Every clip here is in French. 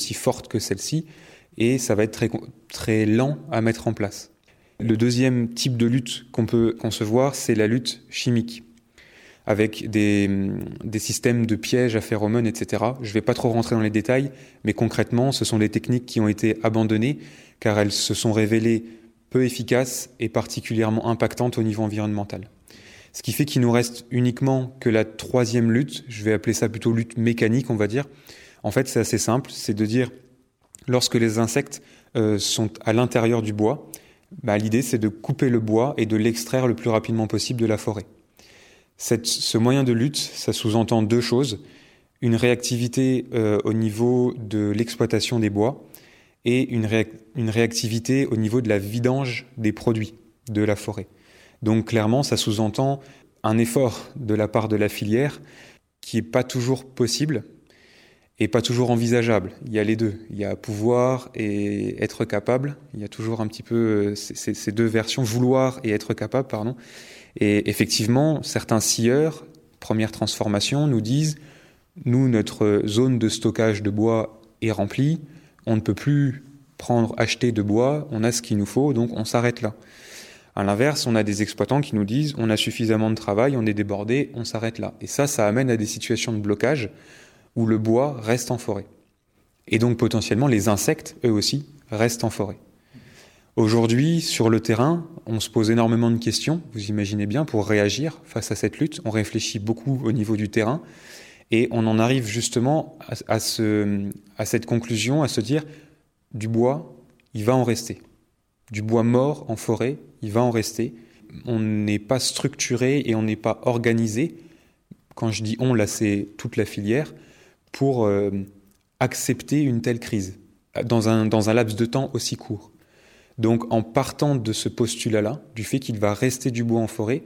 aussi forte que celle-ci, et ça va être très, très lent à mettre en place. Le deuxième type de lutte qu'on peut concevoir, c'est la lutte chimique, avec des systèmes de pièges à phéromones, etc. Je ne vais pas trop rentrer dans les détails, mais concrètement, ce sont des techniques qui ont été abandonnées, car elles se sont révélées peu efficaces et particulièrement impactantes au niveau environnemental. Ce qui fait qu'il nous reste uniquement que la troisième lutte, je vais appeler ça plutôt lutte mécanique, on va dire. En fait, c'est assez simple, c'est de dire, lorsque les insectes sont à l'intérieur du bois, l'idée c'est de couper le bois et de l'extraire le plus rapidement possible de la forêt. Ce moyen de lutte, ça sous-entend deux choses, une réactivité au niveau de l'exploitation des bois et une réactivité au niveau de la vidange des produits de la forêt. Donc clairement, ça sous-entend un effort de la part de la filière qui n'est pas toujours possible et pas toujours envisageable. Il y a les deux. Il y a pouvoir et être capable. Il y a toujours un petit peu ces deux versions, vouloir et être capable, pardon. Et effectivement, certains scieurs, première transformation, nous disent « Nous, notre zone de stockage de bois est remplie, on ne peut plus acheter de bois, on a ce qu'il nous faut, donc on s'arrête là. » À l'inverse, on a des exploitants qui nous disent « On a suffisamment de travail, on est débordé, on s'arrête là. » Et ça amène à des situations de blocage où le bois reste en forêt. Et donc potentiellement, les insectes, eux aussi, restent en forêt. Aujourd'hui, sur le terrain, on se pose énormément de questions, vous imaginez bien, pour réagir face à cette lutte. On réfléchit beaucoup au niveau du terrain et on en arrive justement à cette conclusion, à se dire du bois, il va en rester. Du bois mort en forêt, il va en rester. On n'est pas structuré et on n'est pas organisé. Quand je dis on, là, c'est toute la filière, pour accepter une telle crise dans un laps de temps aussi court. Donc, en partant de ce postulat-là, du fait qu'il va rester du bois en forêt,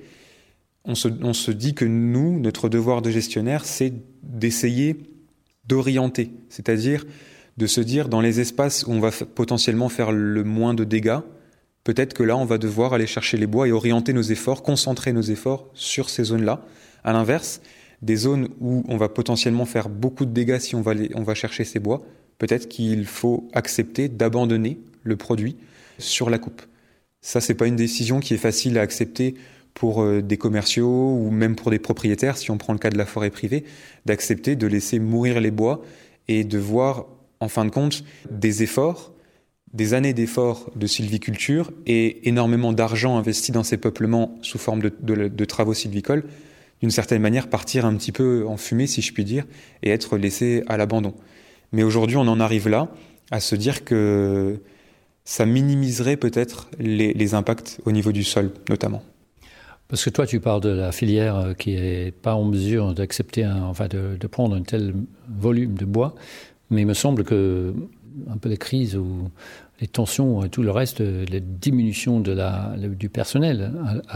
on se dit que nous, notre devoir de gestionnaire, c'est d'essayer d'orienter, c'est-à-dire de se dire dans les espaces où on va potentiellement faire le moins de dégâts, peut-être que là, on va devoir aller chercher les bois et orienter nos efforts, concentrer nos efforts sur ces zones-là. À l'inverse, des zones où on va potentiellement faire beaucoup de dégâts si on va chercher ces bois, peut-être qu'il faut accepter d'abandonner le produit sur la coupe. Ça, c'est pas une décision qui est facile à accepter pour des commerciaux ou même pour des propriétaires, si on prend le cas de la forêt privée, d'accepter de laisser mourir les bois et de voir, en fin de compte, des efforts, des années d'efforts de sylviculture et énormément d'argent investi dans ces peuplements sous forme de travaux sylvicoles, d'une certaine manière partir un petit peu en fumée, si je puis dire, et être laissé à l'abandon. Mais aujourd'hui, on en arrive là, à se dire que ça minimiserait peut-être les impacts au niveau du sol, notamment. Parce que toi, tu parles de la filière qui n'est pas en mesure d'accepter, de prendre un tel volume de bois, mais il me semble que un peu les crises ou les tensions et tout le reste, la diminution du personnel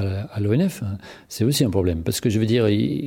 à l'ONF, c'est aussi un problème. Parce que je veux dire,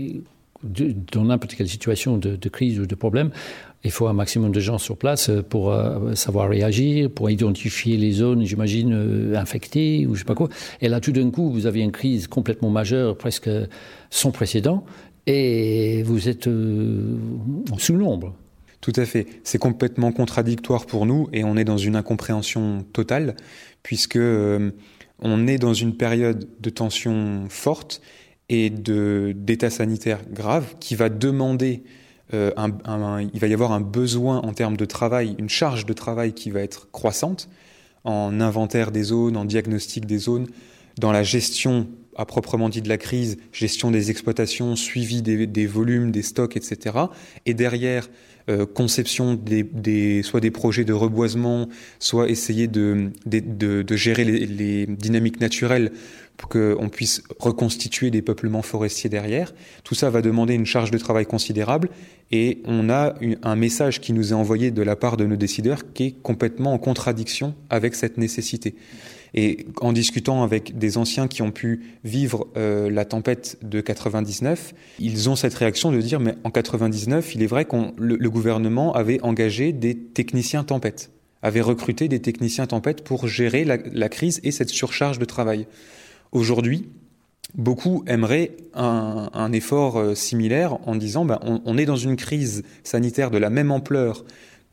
dans n'importe quelle situation de crise ou de problème, il faut un maximum de gens sur place pour savoir réagir, pour identifier les zones, j'imagine, infectées ou je sais pas quoi. Et là, tout d'un coup, vous avez une crise complètement majeure, presque sans précédent, et vous êtes sous l'ombre. Tout à fait. C'est complètement contradictoire pour nous et on est dans une incompréhension totale puisque on est dans une période de tension forte et d'état sanitaire grave qui va demander il va y avoir un besoin en termes de travail, une charge de travail qui va être croissante en inventaire des zones, en diagnostic des zones, dans la gestion à proprement dit de la crise, gestion des exploitations, suivi des volumes, des stocks, etc. Et derrière, conception soit des projets de reboisement, soit essayer de gérer les dynamiques naturelles pour qu'on puisse reconstituer des peuplements forestiers derrière. Tout ça va demander une charge de travail considérable et on a un message qui nous est envoyé de la part de nos décideurs qui est complètement en contradiction avec cette nécessité. Et en discutant avec des anciens qui ont pu vivre la tempête de 99, ils ont cette réaction de dire mais en 99, il est vrai que le gouvernement avait engagé des techniciens tempête, avait recruté des techniciens tempête pour gérer la crise et cette surcharge de travail. Aujourd'hui, beaucoup aimeraient un effort similaire en disant on est dans une crise sanitaire de la même ampleur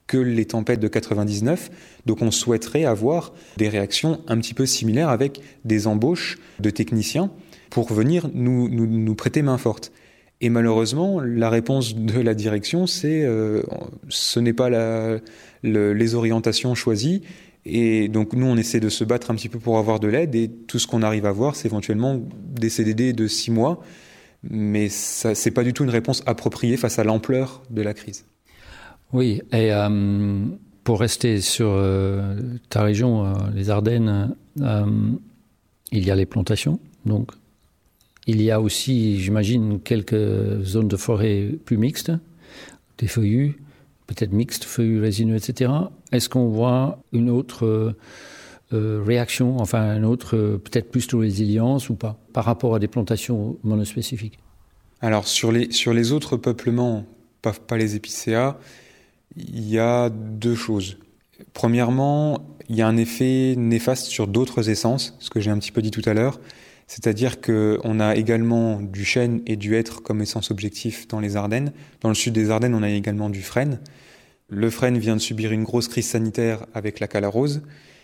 que les tempêtes de 99. Donc on souhaiterait avoir des réactions un petit peu similaires avec des embauches de techniciens pour venir nous prêter main forte. Et malheureusement, la réponse de la direction, c'est ce n'est pas les orientations choisies. Et donc nous, on essaie de se battre un petit peu pour avoir de l'aide. Et tout ce qu'on arrive à voir, c'est éventuellement des CDD de 6 mois. Mais ça, c'est pas du tout une réponse appropriée face à l'ampleur de la crise. Oui, et pour rester sur ta région, les Ardennes, il y a les plantations, donc il y a aussi, j'imagine, quelques zones de forêt plus mixtes, des feuillus, peut-être mixtes, feuillus résineux, etc. Est-ce qu'on voit une autre réaction, enfin une autre, peut-être plus de résilience ou pas, par rapport à des plantations monospécifiques? Alors sur les autres peuplements, pas les épicéas, il y a deux choses. Premièrement, il y a un effet néfaste sur d'autres essences, ce que j'ai un petit peu dit tout à l'heure, c'est-à-dire qu'on a également du chêne et du hêtre comme essence objectif dans les Ardennes. Dans le sud des Ardennes, on a également du frêne. Le frêne vient de subir une grosse crise sanitaire avec la calarose.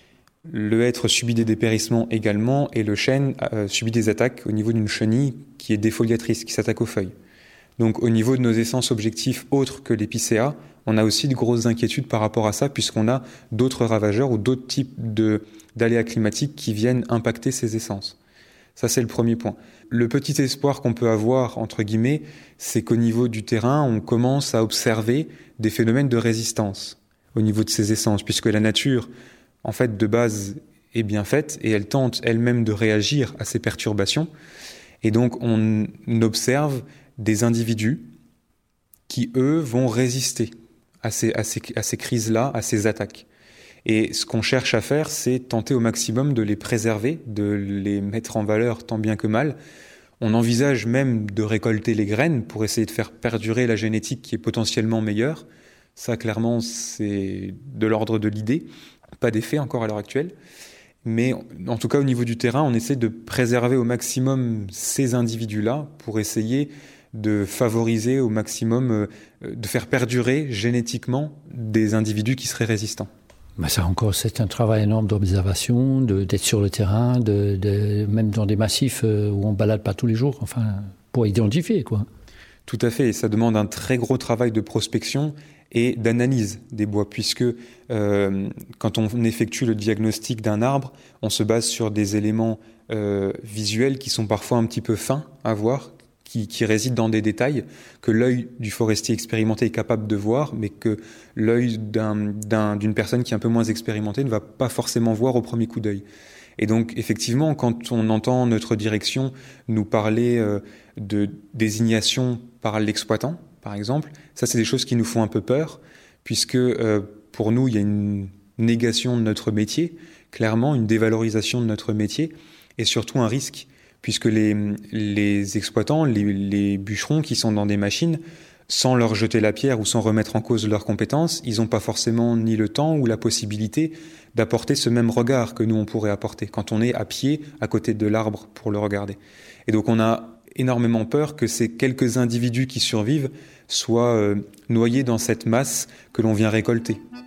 Le hêtre subit des dépérissements également, et le chêne subit des attaques au niveau d'une chenille qui est défoliatrice, qui s'attaque aux feuilles. Donc au niveau de nos essences objectifs autres que l'épicéa, on a aussi de grosses inquiétudes par rapport à ça, puisqu'on a d'autres ravageurs ou d'autres types d'aléas climatiques qui viennent impacter ces essences. Ça, c'est le premier point. Le petit espoir qu'on peut avoir, entre guillemets, c'est qu'au niveau du terrain, on commence à observer des phénomènes de résistance au niveau de ces essences, puisque la nature, en fait, de base, est bien faite et elle tente elle-même de réagir à ces perturbations. Et donc, on observe des individus qui, eux, vont résister à ces crises-là, à ces attaques. Et ce qu'on cherche à faire, c'est tenter au maximum de les préserver, de les mettre en valeur tant bien que mal. On envisage même de récolter les graines pour essayer de faire perdurer la génétique qui est potentiellement meilleure. Ça, clairement, c'est de l'ordre de l'idée. Pas d'effet encore à l'heure actuelle. Mais en tout cas, au niveau du terrain, on essaie de préserver au maximum ces individus-là pour essayer de favoriser au maximum, de faire perdurer génétiquement des individus qui seraient résistants. Ben ça encore, c'est un travail énorme d'observation, d'être sur le terrain, même dans des massifs où on ne balade pas tous les jours, enfin, pour identifier, quoi. Tout à fait, et ça demande un très gros travail de prospection et d'analyse des bois, puisque quand on effectue le diagnostic d'un arbre, on se base sur des éléments visuels qui sont parfois un petit peu fins à voir, qui résident dans des détails que l'œil du forestier expérimenté est capable de voir, mais que l'œil d'une personne qui est un peu moins expérimentée ne va pas forcément voir au premier coup d'œil. Et donc, effectivement, quand on entend notre direction nous parler de désignation par l'exploitant, par exemple, ça, c'est des choses qui nous font un peu peur, puisque pour nous, il y a une négation de notre métier, clairement, une dévalorisation de notre métier, et surtout un risque, puisque les exploitants, les bûcherons qui sont dans des machines, sans leur jeter la pierre ou sans remettre en cause leurs compétences, ils n'ont pas forcément ni le temps ou la possibilité d'apporter ce même regard que nous, on pourrait apporter quand on est à pied à côté de l'arbre pour le regarder. Et donc on a énormément peur que ces quelques individus qui survivent soient noyés dans cette masse que l'on vient récolter.